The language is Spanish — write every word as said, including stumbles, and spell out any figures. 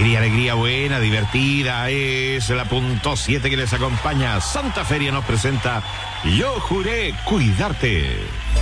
Alegría, alegría buena, divertida, es la punto siete que les acompaña. Santa Feria nos presenta Yo Juré Cuidarte.